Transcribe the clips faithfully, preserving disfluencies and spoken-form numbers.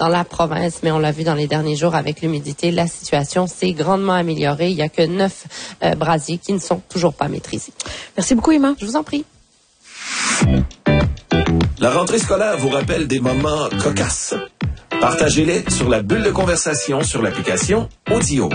dans la province, mais on l'a vu dans les derniers jours avec l'humidité, la situation s'est grandement améliorée. Il y a que neuf euh, brasiers qui ne sont toujours pas maîtrisés. Merci beaucoup, Emma. Je vous en prie. La rentrée scolaire vous rappelle des moments cocasses. Partagez-les sur la bulle de conversation sur l'application Audio.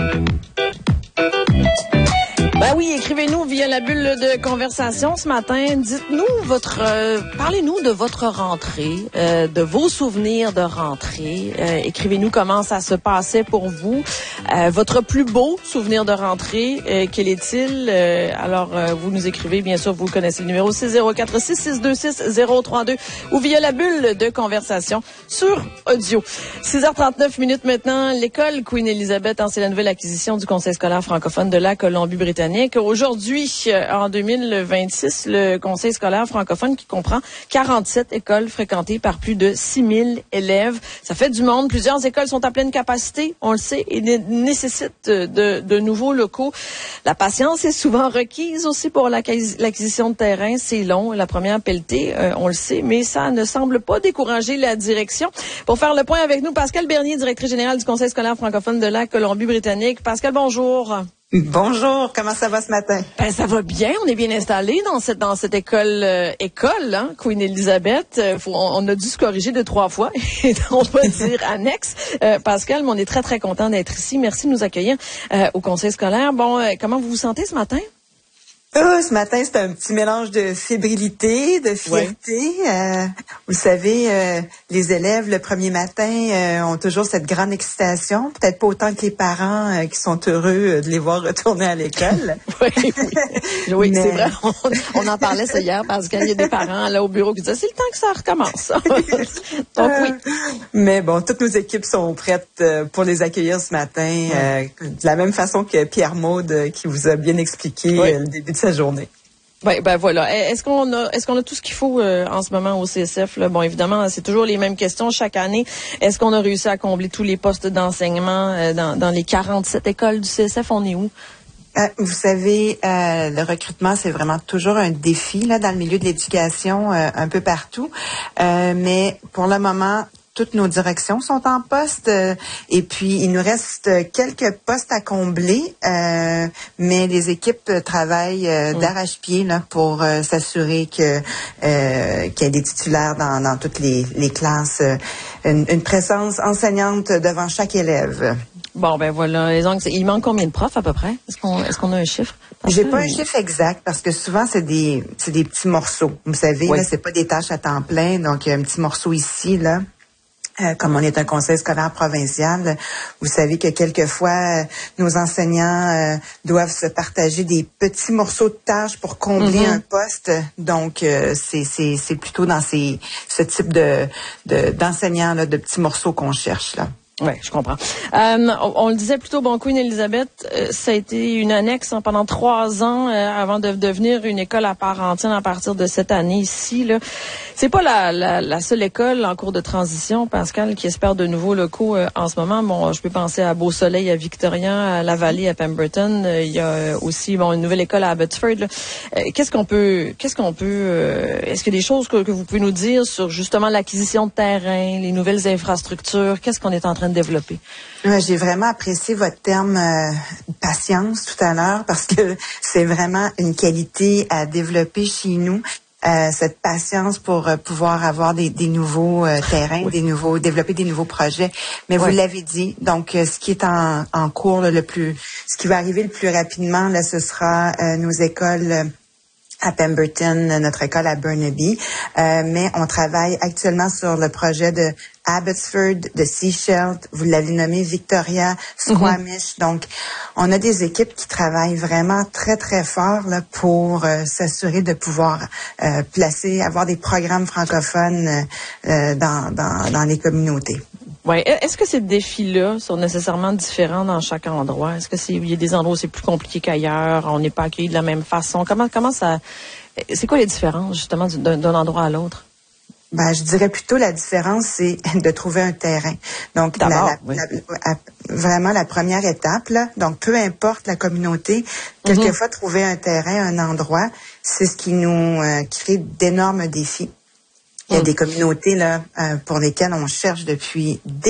Ben oui, écrivez-nous via la bulle de conversation ce matin. Dites-nous votre, euh, parlez-nous de votre rentrée, euh, de vos souvenirs de rentrée. Euh, écrivez-nous comment ça se passait pour vous. Euh, votre plus beau souvenir de rentrée, euh, quel est-il? Euh, alors, euh, vous nous écrivez, bien sûr, vous connaissez le numéro six zéro quatre six six deux six zéro trois deux ou via la bulle de conversation sur Audio. six heures trente-neuf minutes maintenant. L'école Queen Elizabeth, hein, c'est la nouvelle acquisition du Conseil scolaire francophone de la Colombie-Britannique. Aujourd'hui, en deux mille vingt-six, le Conseil scolaire francophone qui comprend quarante-sept écoles fréquentées par plus de six mille élèves. Ça fait du monde. Plusieurs écoles sont à pleine capacité, on le sait, et né- nécessitent de, de nouveaux locaux. La patience est souvent requise aussi pour l'acquis- l'acquisition de terrain. C'est long, la première pelletée, euh, on le sait, mais ça ne semble pas décourager la direction. Pour faire le point avec nous, Pascal Bernier, directrice générale du Conseil scolaire francophone de la Colombie-Britannique. Pascal, bonjour. Bonjour, comment ça va ce matin? Ben, ça va bien, on est bien installé dans cette dans cette école euh, école hein, Queen Elizabeth. Euh, faut, on, on a dû se corriger de trois fois, et on va dire annexe. Euh, Pascal, mais on est très très content d'être ici. Merci de nous accueillir euh, au Conseil scolaire. Bon, euh, comment vous vous sentez ce matin? Euh, ce matin, c'est un petit mélange de fébrilité, de fierté. Ouais. Euh, vous savez, euh, les élèves, le premier matin, euh, ont toujours cette grande excitation. Peut-être pas autant que les parents euh, qui sont heureux de les voir retourner à l'école. oui, oui. oui Mais... c'est vrai. On, on en parlait ça hier parce qu'il y a des parents là au bureau qui disaient c'est le temps que ça recommence. Donc oui. Euh, mais bon, toutes nos équipes sont prêtes euh, pour les accueillir ce matin. Ouais. Euh, de la même façon que Pierre Maude euh, qui vous a bien expliqué oui. euh, le début de sa journée. Ben, ben voilà. Est-ce qu'on a, est-ce qu'on a tout ce qu'il faut euh, en ce moment au C S F là? Bon, évidemment, c'est toujours les mêmes questions chaque année. Est-ce qu'on a réussi à combler tous les postes d'enseignement euh, dans, dans les quarante-sept écoles du C S F? On est où? Euh, vous savez, euh, le recrutement, c'est vraiment toujours un défi là dans le milieu de l'éducation, euh, un peu partout. Euh, mais pour le moment, toutes nos directions sont en poste euh, et puis il nous reste quelques postes à combler, euh, mais les équipes travaillent euh, d'arrache-pied là pour euh, s'assurer que euh, qu'il y ait des titulaires dans, dans toutes les, les classes, euh, une, une présence enseignante devant chaque élève. Bon, ben voilà. Les angles, il manque combien de profs à peu près? Est-ce qu'on, est-ce qu'on a un chiffre? Parce J'ai que... pas un chiffre exact parce que souvent c'est des, c'est des petits morceaux. Vous savez, oui. Là, c'est pas des tâches à temps plein, donc il y a un petit morceau ici, là. Euh, comme on est un conseil scolaire provincial, vous savez que quelquefois, euh, nos enseignants euh, doivent se partager des petits morceaux de tâches pour combler mm-hmm. un poste. Donc, euh, c'est, c'est, c'est plutôt dans ces, ce type de, de, d'enseignants, là, de petits morceaux qu'on cherche, là. Oui, je comprends. Euh, on, on le disait plutôt, bon, Queen Elizabeth, euh, ça a été une annexe hein, pendant trois ans euh, avant de devenir une école à part entière à partir de cette année ici. Là, c'est pas la, la, la seule école en cours de transition, Pascal, qui espère de nouveaux locaux euh, en ce moment. Bon, je peux penser à Beau-Soleil, à Victoria, à La Vallée, à Pemberton. Euh, il y a aussi bon une nouvelle école à Abbotsford. Là. Euh, qu'est-ce qu'on peut, qu'est-ce qu'on peut, euh, est-ce qu'il y a des choses que, que vous pouvez nous dire sur justement l'acquisition de terrain, les nouvelles infrastructures, qu'est-ce qu'on est en train de développer? Ouais, j'ai vraiment apprécié votre terme euh, patience tout à l'heure parce que c'est vraiment une qualité à développer chez nous. Euh, cette patience pour euh, pouvoir avoir des, des nouveaux euh, terrains, oui. des nouveaux, développer des nouveaux projets. Mais oui. vous l'avez dit, donc euh, ce qui est en, en cours là, le plus, ce qui va arriver le plus rapidement là, ce sera euh, nos écoles. Euh, à Pemberton, notre école à Burnaby, euh, mais on travaille actuellement sur le projet de Abbotsford, de Sechelt, vous l'avez nommé Victoria, Squamish. Mm-hmm. Donc, on a des équipes qui travaillent vraiment très, très fort là, pour euh, s'assurer de pouvoir euh, placer, avoir des programmes francophones euh, dans, dans, dans les communautés. Ouais. Est-ce que ces défis-là sont nécessairement différents dans chaque endroit? Est-ce que c'est, il y a des endroits où c'est plus compliqué qu'ailleurs? On n'est pas accueilli de la même façon? Comment, comment ça, c'est quoi les différences, justement, d'un, d'un endroit à l'autre? Ben, je dirais plutôt la différence, c'est de trouver un terrain. Donc, la, la, oui. la, la, vraiment la première étape, là. Donc, peu importe la communauté, quelquefois mm-hmm. trouver un terrain, un endroit, c'est ce qui nous euh, crée d'énormes défis. Il y a mm. des communautés là euh, pour lesquelles on cherche depuis des